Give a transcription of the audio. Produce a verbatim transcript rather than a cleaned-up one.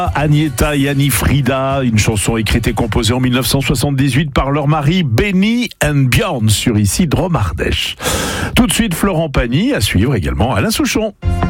Agnetha et Annie Frida, une chanson écrite et composée en dix-neuf cent soixante-dix-huit par leur mari Benny and Björn sur ici Drôme Ardèche. Tout de suite Florent Pagny, à suivre également Alain Souchon.